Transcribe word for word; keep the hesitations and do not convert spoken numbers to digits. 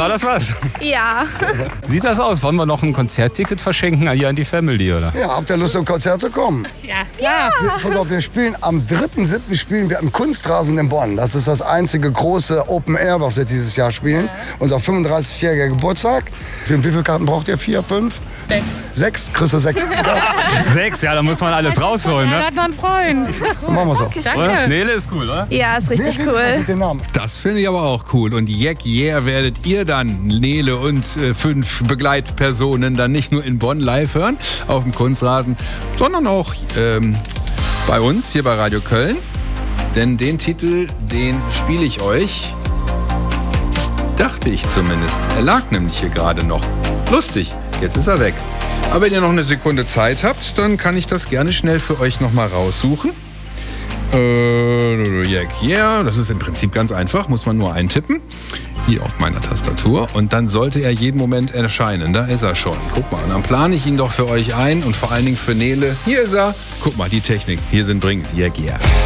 war das was? Ja. Sieht das aus? Wollen wir noch ein Konzertticket verschenken hier an die Family, oder? Ja, habt ihr Lust, zum Konzert zu kommen? Ja, klar. Wir, pass auf, wir spielen am dritten siebten spielen wir am Kunstrasen in Bonn. Das ist das einzige große Open Air, was wir dieses Jahr spielen. Unser fünfunddreißigjähriger Geburtstag. Wie viele Karten braucht ihr? Vier, fünf? Sechs. Sechs? Kriegst du sechs? Sechs, ja, da muss man alles rausholen, Ja, ne? hat noch einen Freund. Machen wir so. Oder? Danke. Nele ist cool, oder? Ja, ist richtig Wer cool. mit den Namen? Das finde ich aber auch cool. Und Jack Yeah werdet ihr dann, Nele und äh, fünf Begleitpersonen, dann nicht nur in Bonn live hören, auf dem Kunstrasen, sondern auch ähm, bei uns hier bei Radio Köln. Denn den Titel, den spiele ich euch, dachte ich zumindest. Er lag nämlich hier gerade noch. Lustig, jetzt ist er weg. Aber wenn ihr noch eine Sekunde Zeit habt, dann kann ich das gerne schnell für euch nochmal raussuchen. Äh, Jack Yeah, das ist im Prinzip ganz einfach, muss man nur eintippen. Hier auf meiner Tastatur. Und dann sollte er jeden Moment erscheinen. Da ist er schon. Guck mal, und dann plane ich ihn doch für euch ein und vor allen Dingen für Nele. Hier ist er. Guck mal, die Technik. Hier sind Brings. Jack Yeah.